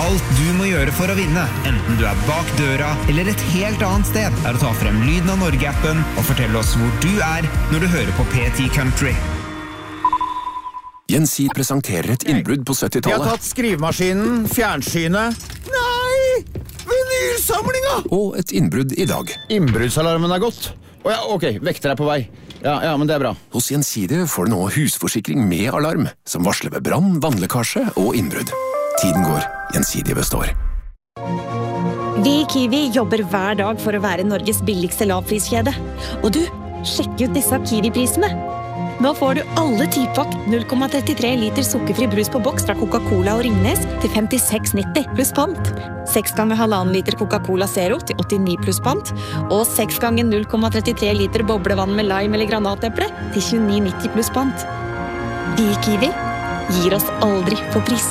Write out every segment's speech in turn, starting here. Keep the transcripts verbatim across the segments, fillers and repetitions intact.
Alt du må gjøre for å vinne, enten du er bak døra eller et helt annet sted, er å ta frem Lyden av Norge-appen og fortelle oss hvor du er når du hører på P ti Country. Gjensidige presenterer et innbrudd på syttitallet. Jeg har tatt skrivemaskinen, fjernsynet. Nei! Vinylsamlinga! Og et innbrudd i dag. Innbruddsalarmen er gått. Å ja, ok, vekter er på vei. Ja, ja, men det er bra. Hos Gjensidige får du nå husforsikring med alarm, som varsler ved brann, vannlekkasje og innbrudd. Tiden går, Gjensidige består. Vi i Kiwi jobber hver dag for å være Norges billigste lavpriskjede. Og du, sjekk ut disse Kiwi-prisene. Nå får du alle tipakk null komma trettitre liter sukkerfri brus på boks fra Coca-Cola og Ringnes til femtiseks nitti pluss pant. seks ganger halvannen liter Coca-Cola Zero til åttini pluss pant. Og seks ganger null komma trettitre liter boblevann med lime eller granateple til tjueni nitti pluss pant. Vi i Kiwi gir oss aldri for pris.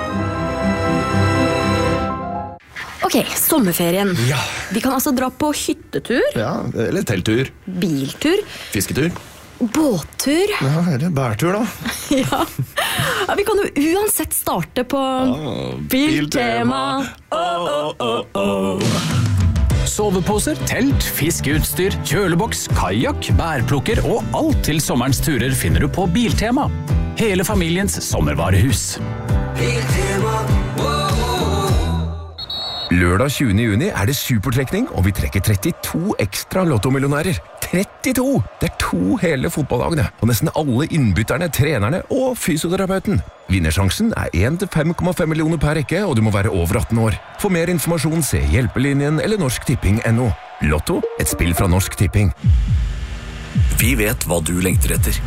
Ok, sommerferien. Ja. Vi kan altså dra på hyttetur. Ja, eller telttur. Biltur. Fisketur. Båttur. Ja, eller bærtur da. Ja. Ja, vi kan jo uansett starte på oh, Biltema. Oh, oh, oh, oh. Soveposer, telt, fiskeutstyr, kjøleboks, kajak, bærplukker og alt til sommerens turer finner du på Biltema. Hele familiens sommervarehus. Biltema. Lørdag tjuende juni er det supertrekning, og vi trekker trettito ekstra lottomillionærer. trettito! Det er to hele fotballlagene, og nesten alle innbytterne, trenerne og fysioterapeuten. Vinnersjansen er en til fem komma fem millioner per rekke, og du må være over atten år. For mer informasjon, se Hjelpelinjen eller Norsk Tipping punktum no. Lotto, et spill fra Norsk Tipping. Vi vet hva du lengter etter.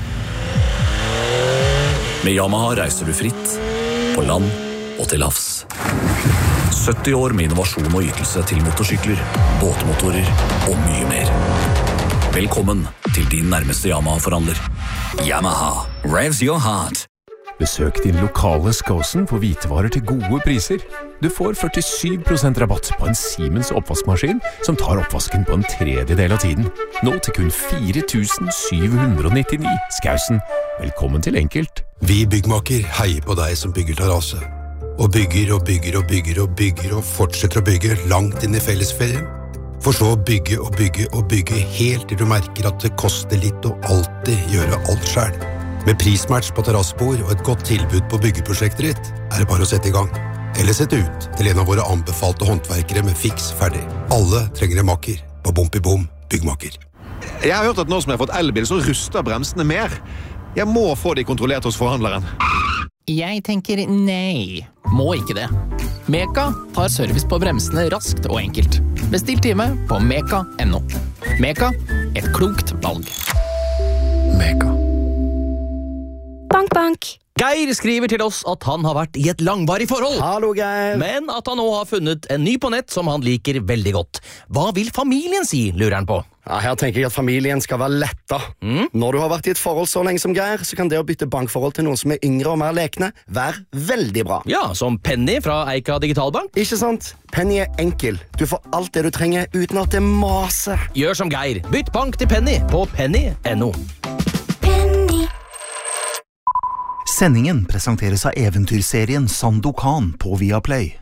Med Yamaha reiser du fritt, på land og til havs. sytti år med innovasjon og ytelse til motorsykler, båtmotorer og mye mer. Velkommen til din nærmeste Yamaha-forhandler. Yamaha, revs your heart. Besøk din lokale Skåsen for hvitevarer til gode priser. Du får førtisju prosent rabatt på en Siemens oppvaskmaskin som tar oppvasken på en tredjedel av tiden. Nå til kun fire tusen syv hundre nittini. Skåsen, velkommen til enkelt. Vi byggmaker heier på deg som bygger terrasse. Og bygger og bygger og bygger og bygger og fortsetter å bygge langt inn i fellesferien. For så å bygge og bygge og bygge helt til du merker at det koster litt å alltid gjøre alt selv. Med prismatch på terrassbord og et godt tilbud på byggeprosjektet ditt er det bare å sette i gang. Eller sette ut til en av våre anbefalte håndverkere med fiks ferdig. Alle trenger en makker på Bom i Bom byggmaker. Jeg har hørt at nå som jeg har fått elbil, så ruster bremsene mer. Jeg må få de kontrollert hos forhandleren. Jeg tenker nei. Må ikke det. Meka tar service på bremsene raskt og enkelt. Bestill time på meka punktum no. Meka, et klokt valg. Meka. Bank, bank. Geir skriver til oss at han har vært i et langvarig forhold. Hallo, Geir. Men at han nå har funnet en ny på nett som han liker veldig godt. Hva vil familien si, lurer han på? Ja, her tenker jeg at familien skal være letta. Mm? Når du har vært i et forhold så lenge som Geir, så kan det å bytte bankforhold til noen som er yngre og mer lekne være veldig bra. Ja, som Penny fra Eika Digitalbank. Ikke sant? Penny er enkel. Du får alt det du trenger uten at det maser. Gjør som Geir. Bytt bank til Penny på penny punktum no. Sendingen presenteres av eventyrserien Sandokan på Viaplay.